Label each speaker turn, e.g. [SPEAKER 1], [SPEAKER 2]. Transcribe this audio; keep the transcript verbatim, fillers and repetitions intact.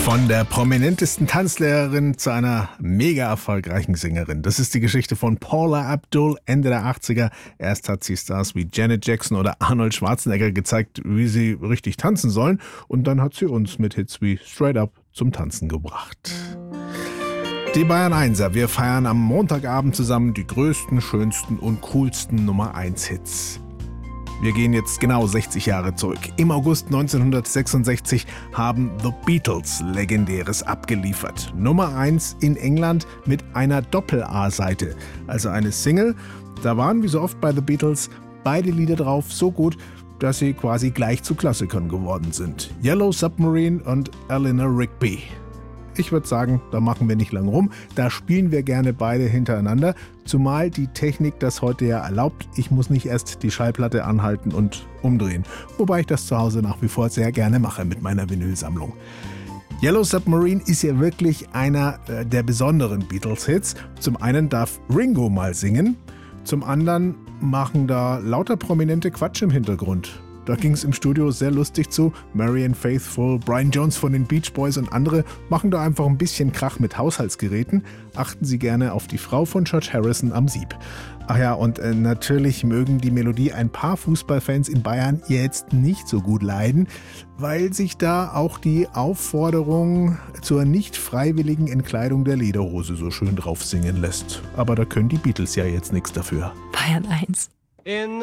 [SPEAKER 1] Von der prominentesten Tanzlehrerin zu einer mega erfolgreichen Sängerin. Das ist die Geschichte von Paula Abdul, Ende der achtziger. Erst hat sie Stars wie Janet Jackson oder Arnold Schwarzenegger gezeigt, wie sie richtig tanzen sollen. Und dann hat sie uns mit Hits wie Straight Up zum Tanzen gebracht. Die Bayern Einser, wir feiern am Montagabend zusammen die größten, schönsten und coolsten Nummer eins Hits. Wir gehen jetzt genau sechzig Jahre zurück. Im August neunzehnhundertsechsundsechzig haben The Beatles Legendäres abgeliefert. Nummer eins in England mit einer Doppel-A-Seite, also eine Single. Da waren, wie so oft bei The Beatles, beide Lieder drauf so gut, dass sie quasi gleich zu Klassikern geworden sind. Yellow Submarine und Eleanor Rigby. Ich würde sagen, da machen wir nicht lang rum. Da spielen wir gerne beide hintereinander. Zumal die Technik das heute ja erlaubt. Ich muss nicht erst die Schallplatte anhalten und umdrehen. Wobei ich das zu Hause nach wie vor sehr gerne mache mit meiner Vinylsammlung. Yellow Submarine ist ja wirklich einer der besonderen Beatles-Hits. Zum einen darf Ringo mal singen. Zum anderen machen da lauter prominente Quatsch im Hintergrund. Da ging es im Studio sehr lustig zu. Marianne Faithfull, Brian Jones von den Beach Boys und andere machen da einfach ein bisschen Krach mit Haushaltsgeräten. Achten Sie gerne auf die Frau von George Harrison am Sieb. Ach ja, und äh, natürlich mögen die Melodie ein paar Fußballfans in Bayern jetzt nicht so gut leiden, weil sich da auch die Aufforderung zur nicht freiwilligen Entkleidung der Lederhose so schön drauf singen lässt. Aber da können die Beatles ja jetzt nichts dafür.
[SPEAKER 2] Bayern eins.
[SPEAKER 3] In